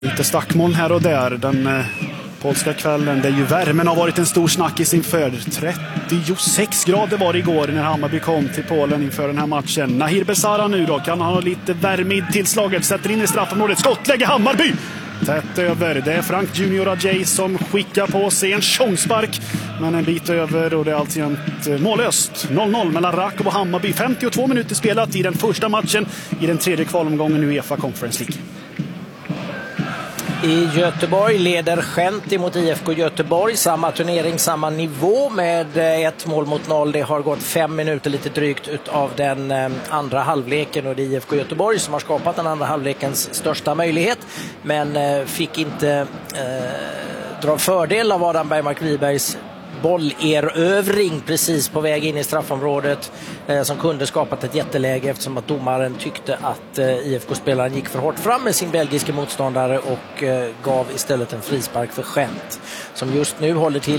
Lite stackmoln här och där den polska kvällen. Det är ju värmen har varit en stor snackis inför. 36 grader var det igår när Hammarby kom till Polen inför den här matchen. Nahir Besara nu då, kan han ha lite värme i tillslaget, sätter in i straffområdet, skottläge Hammarby! Tätt över, det är Frank Junior Ajay som skickar på sig en tjongspark, men en bit över och det är alltjämt mållöst. 0-0 mellan Rakov och Hammarby. 52 minuter spelat i den första matchen i den tredje kvalomgången i UEFA Conference League. I Göteborg leder Gent mot IFK Göteborg. Samma turnering, samma nivå med 1-0. Det har gått 5 minuter lite drygt av den andra halvleken. Och det är IFK Göteborg som har skapat den andra halvlekens största möjlighet. Men fick inte dra fördel av Adam Bergmark Wibergs bollerövring precis på väg in i straffområdet som kunde skapat ett jätteläge eftersom att domaren tyckte att IFK-spelaren gick för hårt fram med sin belgiska motståndare och gav istället en frispark för Gent som just nu håller till